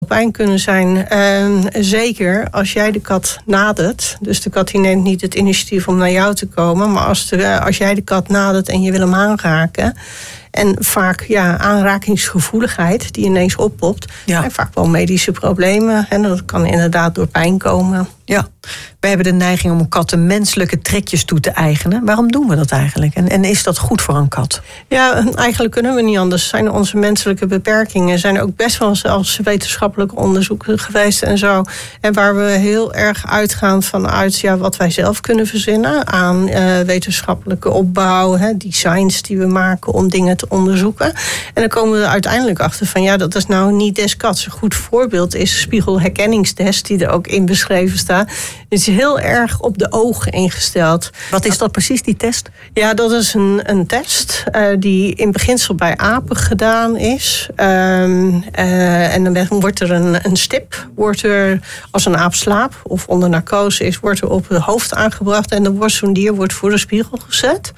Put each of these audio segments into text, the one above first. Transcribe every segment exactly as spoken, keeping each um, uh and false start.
fijn kunnen zijn. Uh, zeker als jij de kat nadert. Dus de kat die neemt niet het initiatief om naar jou te komen. Maar als, de, als jij de kat nadert en je wil hem aanraken. En vaak ja, aanrakingsgevoeligheid die ineens oppopt. Ja. En vaak wel medische problemen. En dat kan inderdaad door pijn komen. Ja, wij hebben de neiging om katten menselijke trekjes toe te eigenen. Waarom doen we dat eigenlijk? En, en is dat goed voor een kat? Ja, eigenlijk kunnen we niet anders. Zijn onze menselijke beperkingen. Er zijn ook best wel zelfs wetenschappelijke onderzoeken geweest en zo. En waar we heel erg uitgaan vanuit ja, wat wij zelf kunnen verzinnen. Aan uh, wetenschappelijke opbouw, hè, designs die we maken om dingen te onderzoeken. En dan komen we er uiteindelijk achter van ja, dat is nou niet des kats. Een goed voorbeeld is de spiegelherkenningstest die er ook in beschreven staat. Het is heel erg op de ogen ingesteld. Wat is dat precies, die test? Ja, dat is een, een test uh, die in beginsel bij apen gedaan is. Um, uh, en dan wordt er een, een stip, wordt er als een aap slaapt of onder narcose is, wordt er op het hoofd aangebracht en dan wordt zo'n dier wordt voor de spiegel gezet.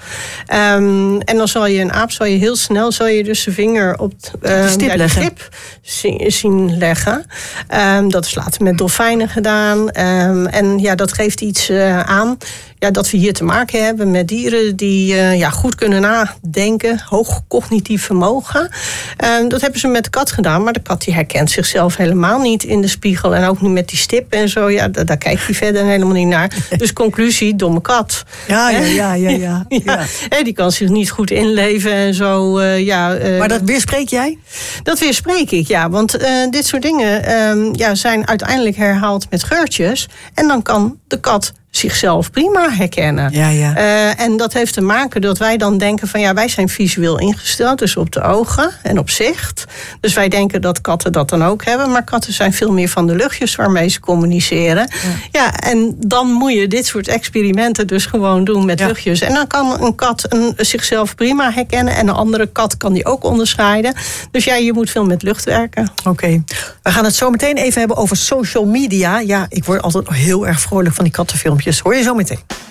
Um, en dan zal je een aap, zal je heel snel, zal je dus zijn vinger op uh, de stip, ja, de stip zien, zien leggen. Um, dat is later met dolfijnen gedaan. Um, en ja, dat geeft iets uh, aan. Ja, dat we hier te maken hebben met dieren die uh, ja, goed kunnen nadenken. Hoog cognitief vermogen. Um, dat hebben ze met de kat gedaan. Maar de kat die herkent zichzelf helemaal niet in de spiegel. En ook niet met die stip en zo. Ja, daar, daar kijkt hij verder helemaal niet naar. Dus conclusie, domme kat. Ja, ja, ja, ja. ja, ja. ja. En die kan zich niet goed inleven en zo. Uh, ja, uh, maar dat weerspreek jij? Dat weerspreek ik, ja. Want uh, dit soort dingen um, ja, zijn uiteindelijk herhaald met geurtjes. En dan kan de kat zichzelf prima herkennen. Ja, ja. Uh, en dat heeft te maken dat wij dan denken van ja, wij zijn visueel ingesteld, dus op de ogen en op zicht. Dus wij denken dat katten dat dan ook hebben, maar katten zijn veel meer van de luchtjes waarmee ze communiceren. Ja, ja en dan moet je dit soort experimenten dus gewoon doen met ja. luchtjes. En dan kan een kat een, zichzelf prima herkennen en een andere kat kan die ook onderscheiden. Dus ja, je moet veel met lucht werken. Oké, okay. We gaan het zo meteen even hebben over social media. Ja, ik word altijd heel erg vrolijk van die kattenfilmpjes. Hoor je zo meteen.